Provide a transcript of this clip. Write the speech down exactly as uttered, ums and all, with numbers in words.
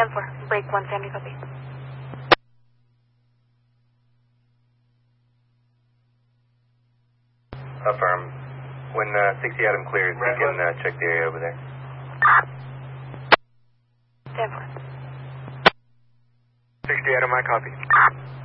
ten four, break one seventy, copy. Affirm. When uh, sixty Adam clears, you can uh, check the area over there. ten four. sixty Adam, I copy.